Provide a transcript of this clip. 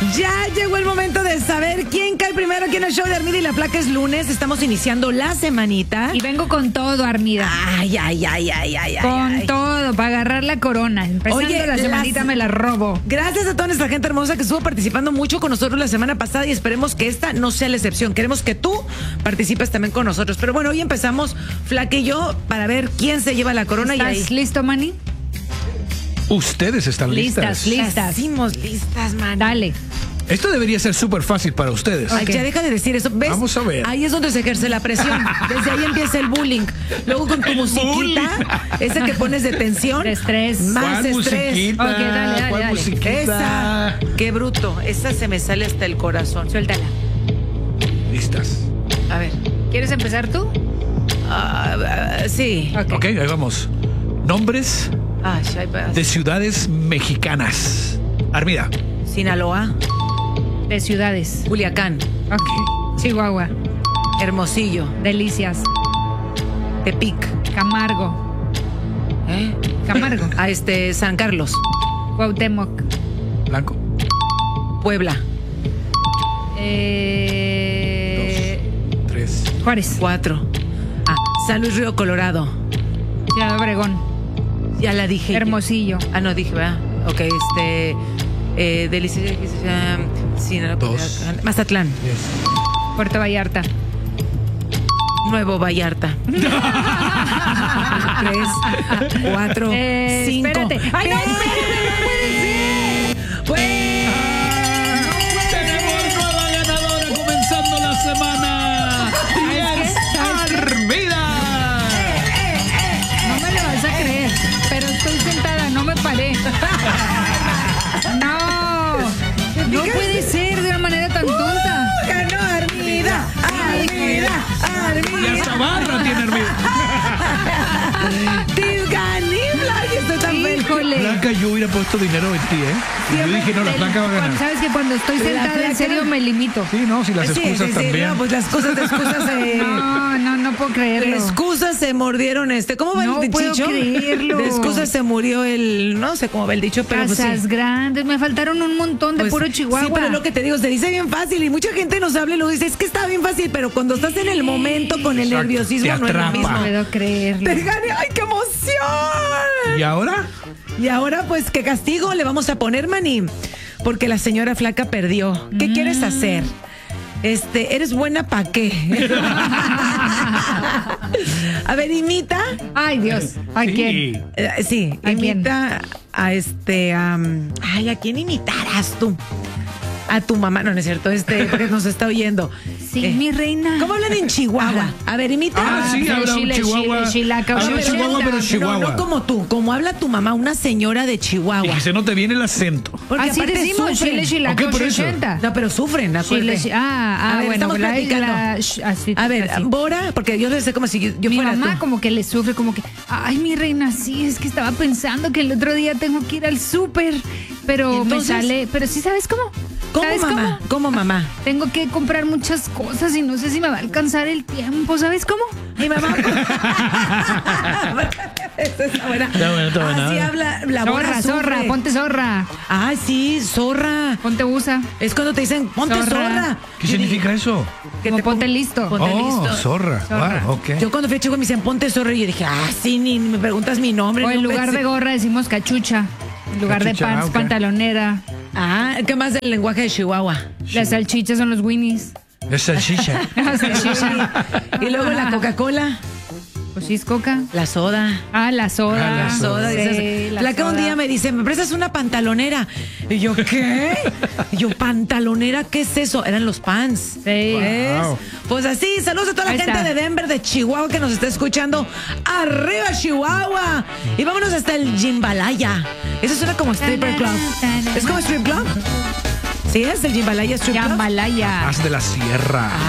Ya llegó el momento de saber quién cae primero aquí en el show de Armida y la Flaca. Es lunes, estamos iniciando la semanita. Y vengo con todo, Armida. Ay. Con todo, para agarrar la corona. Empezando la semanita me la robo. Gracias a toda nuestra gente hermosa que estuvo participando mucho con nosotros la semana pasada y esperemos que esta no sea la excepción. Queremos que tú participes también con nosotros. Pero bueno, hoy empezamos, Flaca y yo, para ver quién se lleva la corona. ¿Estás listo, Manny? Ustedes están listas. Listas. Hicimos listas, man. Dale. Esto debería ser súper fácil para ustedes. Ay, ya deja de decir eso. ¿Ves? Vamos a ver. Ahí es donde se ejerce la presión. Desde ahí empieza el bullying. Luego con tu musiquita, esa que pones de tensión. De estrés. Más ¿Cuál estrés. musiquita? Ok, dale. ¿Cuál musiquita? Esa. Qué bruto. Esa se me sale hasta el corazón. Suéltala. Listas. A ver. ¿Quieres empezar tú? Sí. Ok, ahí vamos. Nombres Ay, ay, ay. de ciudades mexicanas. Armida. Sinaloa, De ciudades. Culiacán, Ok. Chihuahua. Hermosillo, Delicias. Tepic, Camargo. Camargo. San Carlos, Cuauhtémoc. Blanco. Puebla, 2, 3. Juárez. 4. San Luis Río Colorado. Ciudad Obregón. Ya la dije. Hermosillo. No dije, ¿verdad? Ok, Delicias, Sinaloa, 2. Culiacán, Mazatlán, Puerto Vallarta. Nuevo Vallarta. 3, 4, 5. Espérate. ¡Ay, no! Pues, Tenemos nueva ganadora comenzando la semana. Y es Armida. No me lo vas a creer, pero estoy sentada, no me paré. No puede ser de una manera tan tonta. ganó Armida. Y hasta barra tiene Armida. Te gané, Blanca. Estoy tan feliz. Híjole. Blanca, yo hubiera puesto dinero en ti, ¿eh? Y yo dije, no, la Blanca va a ganar. Sabes que cuando estoy La sentada Flaca- en serio me limito. Sí, no, si las excusas Sí, también. no, pues las excusas No puedo creerlo. de excusas se mordieron ¿Cómo va No el puedo dicho? creerlo. De excusas se murió no sé cómo va el dicho, pero pues Casas sí. grandes, me faltaron un montón de Pues, puro Chihuahua. Sí, pero lo que te digo, se dice bien fácil y mucha gente nos habla y lo dice, es que está bien fácil, pero cuando estás en el momento con el Exacto, nerviosismo te no es lo atrapa. mismo. No puedo creerlo. Te gané, ¡ay, qué emoción! ¿Y ahora? Y ahora, pues, ¿qué castigo le vamos a poner, Maní? Porque la señora Flaca perdió. ¿Qué quieres hacer? ¿Eres buena pa' qué? A ver, imita. Ay, Dios. ¿A Sí. quién? Sí, ¿A quién? imita a ¿a quién imitarás tú? A tu mamá, no es cierto, porque nos está oyendo. Sí, mi reina. ¿Cómo hablan en Chihuahua? Ajá. A ver, imita. Sí, sí, habla un Chile, Chihuahua. Chilaca, Habla un 80. Chihuahua, pero Chihuahua. No como tú, como habla tu mamá, una señora de Y Chihuahua. que se no te viene el acento. Porque Así aparte decimos, sufren. Chile, Chilaca, Ok, por eso. 80. No, pero sufren, acuérdate. Chile, A ver, bueno, estamos platicando. así, A ver, así. Bora, porque yo sé como si yo Mi fuera mamá tú. como que le sufre, como que, ay, mi reina, sí, es que estaba pensando que el otro día tengo que ir al súper, pero ¿Y entonces? me sale, pero sí, ¿sabes cómo? ¿Cómo, ¿Sabes mamá? ¿Cómo, mamá? Tengo que comprar muchas cosas y no sé si me va a alcanzar el tiempo, ¿sabes cómo? Mi mamá. Esa es buena. Está buena. Así habla la Bora. Zorra, ponte zorra, Ah, sí, zorra. ponte busa, Es cuando te dicen, ponte zorra. Zorra. ¿Qué significa eso? Que como te ponte pon- listo. Ponte Oh, listo. zorra. Zorra. Wow, ok. Yo cuando fui a Chihuahua me decían, ponte zorra. Y yo dije, sí, ni me preguntas mi nombre. O en no lugar pensé. de gorra decimos cachucha, en lugar Cachucha, de pants, ok. pantalonera. ¿Qué más del lenguaje de Chihuahua? Las salchichas son los winnies. Es salchicha. Las salchichas. Y luego la Coca-Cola, Pues sí, es coca. la soda. La soda. Ah, la soda. Sí, Dices, la Flaca un soda. día me dice, ¿me prestas una pantalonera? Y yo, ¿qué? Y yo, ¿pantalonera? ¿Qué es eso? Eran los pants. Sí. ¿Ves? Wow. Pues así, saludos a toda la Ahí gente está. de Denver, de Chihuahua que nos está escuchando. ¡Arriba, Chihuahua! Y vámonos hasta el Jimbalaya. Eso suena como stripper club. ¿Es como strip club? ¿Sí es el Jimbalaya Strip Club? Jambalaya. Haz de la sierra.